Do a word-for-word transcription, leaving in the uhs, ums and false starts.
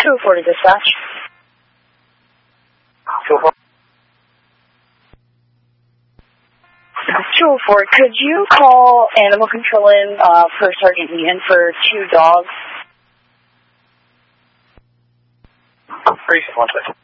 two oh four to dispatch. two oh four. two oh four, could you call Animal Control in uh, for Sergeant Ian for two dogs? Appreciate one second.